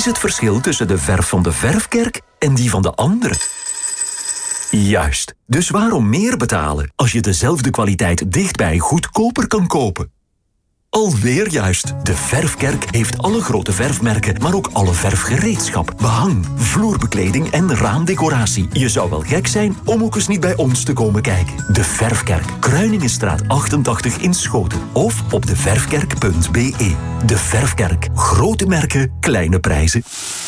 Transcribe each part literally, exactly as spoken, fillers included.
is het verschil tussen de verf van de verfkerk en die van de andere? Juist. Dus waarom meer betalen als je dezelfde kwaliteit dichtbij goedkoper kan kopen? Alweer juist. De Verfkerk heeft alle grote verfmerken, maar ook alle verfgereedschap, behang, vloerbekleding en raamdecoratie. Je zou wel gek zijn om ook eens niet bij ons te komen kijken. De Verfkerk, Kruiningenstraat achtentachtig in Schoten. Of op deverfkerk punt b e. De Verfkerk. Grote merken, kleine prijzen.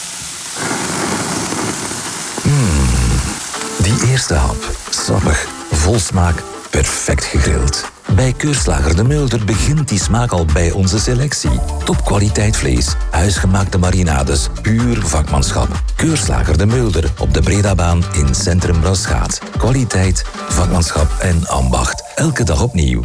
Mm, die eerste hap. Sappig, vol smaak, perfect gegrild. Bij Keurslager de Mulder begint die smaak al bij onze selectie. Topkwaliteit vlees, huisgemaakte marinades, puur vakmanschap. Keurslager de Mulder op de Bredabaan in Centrum Braschaat. Kwaliteit, vakmanschap en ambacht. Elke dag opnieuw.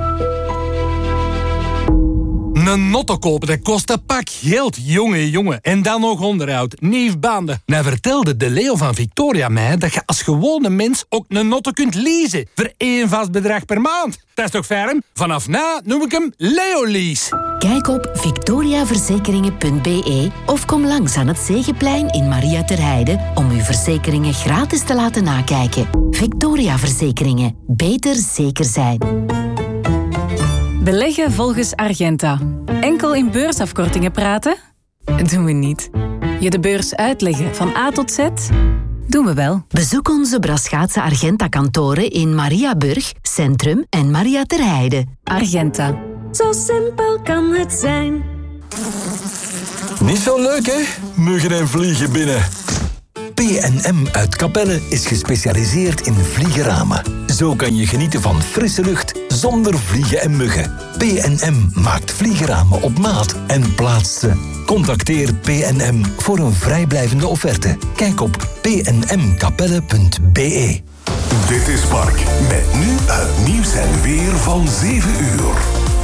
Een notto kopen, dat kost een pak geld, jongen, jongen. En dan nog onderhoud, nieuwbanden. Nou vertelde de Leo van Victoria mij dat je als gewone mens ook een notto kunt leasen. Voor één vast bedrag per maand. Dat is toch ferm? Vanaf na noem ik hem Leo Lease. Kijk op victoria verzekeringen punt b e of kom langs aan het Zegeplein in Maria ter Heide om uw verzekeringen gratis te laten nakijken. Victoria Verzekeringen. Beter zeker zijn. Beleggen volgens Argenta. Enkel in beursafkortingen praten? Doen we niet. Je de beurs uitleggen van A tot Z? Doen we wel. Bezoek onze Braschaatse Argenta-kantoren in Mariaburg, Centrum en Maria ter Heide. Argenta. Zo simpel kan het zijn. Niet zo leuk, hè? Muggen en vliegen binnen. P en M uit Capelle is gespecialiseerd in vliegenramen. Zo kan je genieten van frisse lucht zonder vliegen en muggen. P en M maakt vliegenramen op maat en plaatst ze. Contacteer P en M voor een vrijblijvende offerte. Kijk op p n m capelle punt b e. Dit is Mark, met nu het nieuws en weer van zeven uur.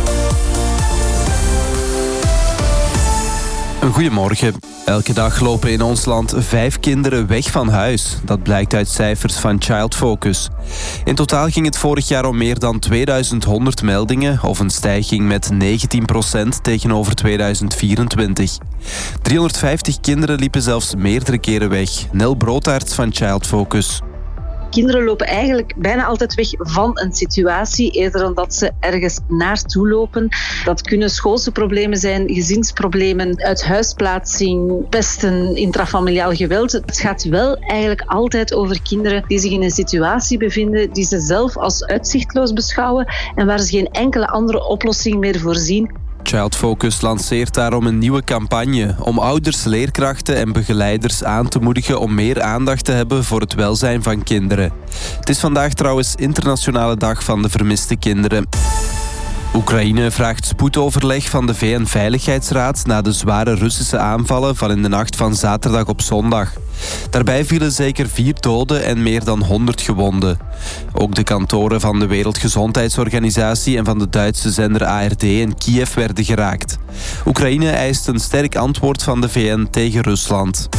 Een goedemorgen. Elke dag lopen in ons land vijf kinderen weg van huis. Dat blijkt uit cijfers van Child Focus. In totaal ging het vorig jaar om meer dan tweeduizend honderd meldingen, of een stijging met negentien procent tegenover tweeduizend vierentwintig. driehonderdvijftig kinderen liepen zelfs meerdere keren weg. Nel Broodaerts van Child Focus. Kinderen lopen eigenlijk bijna altijd weg van een situatie, eerder dan dat ze ergens naartoe lopen. Dat kunnen schoolse problemen zijn, gezinsproblemen, uithuisplaatsing, pesten, intrafamiliaal geweld. Het gaat wel eigenlijk altijd over kinderen die zich in een situatie bevinden die ze zelf als uitzichtloos beschouwen en waar ze geen enkele andere oplossing meer voor zien. Child Focus lanceert daarom een nieuwe campagne om ouders, leerkrachten en begeleiders aan te moedigen om meer aandacht te hebben voor het welzijn van kinderen. Het is vandaag trouwens Internationale Dag van de Vermiste Kinderen. Oekraïne vraagt spoedoverleg van de V N-veiligheidsraad na de zware Russische aanvallen van in de nacht van zaterdag op zondag. Daarbij vielen zeker vier doden en meer dan honderd gewonden. Ook de kantoren van de Wereldgezondheidsorganisatie en van de Duitse zender A R D in Kiev werden geraakt. Oekraïne eist een sterk antwoord van de V N tegen Rusland.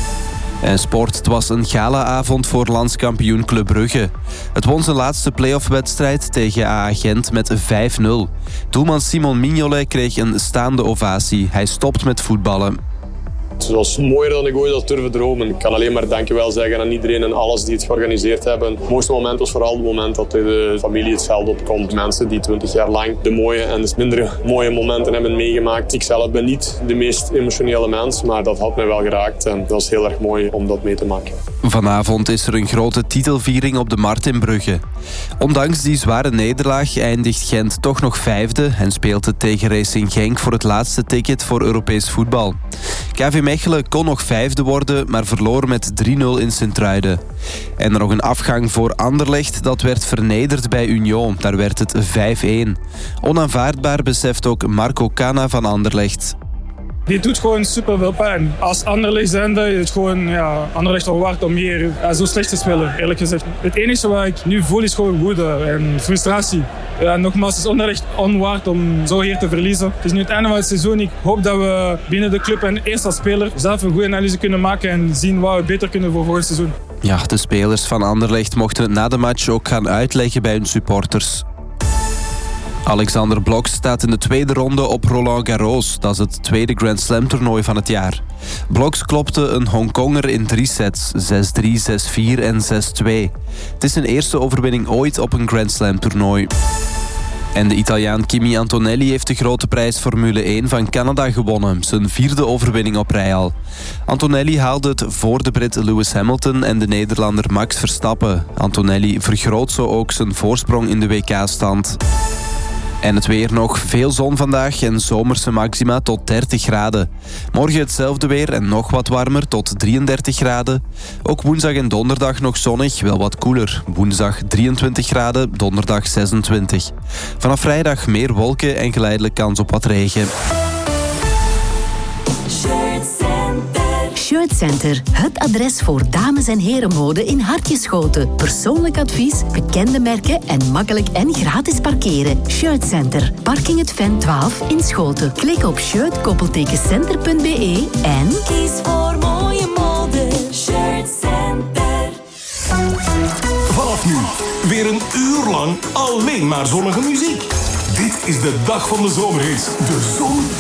En sport, het was een galaavond voor landskampioen Club Brugge. Het won zijn laatste play-off-wedstrijd tegen A A Gent met vijf nul. Doelman Simon Mignolet kreeg een staande ovatie. Hij stopt met voetballen. Het was mooier dan ik ooit had durven dromen. Ik kan alleen maar dankjewel zeggen aan iedereen en alles die het georganiseerd hebben. Het mooiste moment was vooral het moment dat de familie het veld opkomt. Mensen die twintig jaar lang de mooie en de minder mooie momenten hebben meegemaakt. Ik zelf ben niet de meest emotionele mens, maar dat had mij wel geraakt. En dat was heel erg mooi om dat mee te maken. Vanavond is er een grote titelviering op de Markt in Brugge. Ondanks die zware nederlaag eindigt Gent toch nog vijfde en speelt het tegen Racing Genk voor het laatste ticket voor Europees voetbal. K V Mechelen kon nog vijfde worden, maar verloor met drie nul in Sint-Truiden. En er nog een afgang voor Anderlecht, dat werd vernederd bij Union. Daar werd het vijf één. Onaanvaardbaar beseft ook Marco Cana van Anderlecht. Die doet gewoon super veel pijn. Als Anderlecht zijnde is het gewoon ja, Anderlecht onwaard om hier ja, zo slecht te spelen, eerlijk gezegd. Het enige wat ik nu voel is gewoon woede en frustratie. Ja, nogmaals, het is Anderlecht onwaard om zo hier te verliezen. Het is nu het einde van het seizoen. Ik hoop dat we binnen de club en eerst als speler zelf een goede analyse kunnen maken en zien wat we beter kunnen voor volgend seizoen. Ja, de spelers van Anderlecht mochten het na de match ook gaan uitleggen bij hun supporters. Alexander Blok staat in de tweede ronde op Roland Garros. Dat is het tweede Grand Slam toernooi van het jaar. Bloks klopte een Hongkonger in drie sets. zes drie, zes vier en zes twee. Het is zijn eerste overwinning ooit op een Grand Slam toernooi. En de Italiaan Kimi Antonelli heeft de grote prijs Formule één van Canada gewonnen. Zijn vierde overwinning op rij al. Antonelli haalde het voor de Brit Lewis Hamilton en de Nederlander Max Verstappen. Antonelli vergroot zo ook zijn voorsprong in de W K-stand. En het weer nog. Veel zon vandaag en zomerse maxima tot dertig graden. Morgen hetzelfde weer en nog wat warmer tot drieëndertig graden. Ook woensdag en donderdag nog zonnig, wel wat koeler. Woensdag drieëntwintig graden, donderdag zesentwintig. Vanaf vrijdag meer wolken en geleidelijk kans op wat regen. Shirt Center, het adres voor dames- en herenmode in Hartjeschoten. Persoonlijk advies, bekende merken en makkelijk en gratis parkeren. Shirt Center, parking het Ven twaalf in Schoten. Klik op shirt center punt b e en kies voor mooie mode. Shirt Center. Vanaf nu weer een uur lang alleen maar zonnige muziek. Dit is de dag van de zomerhits. De zon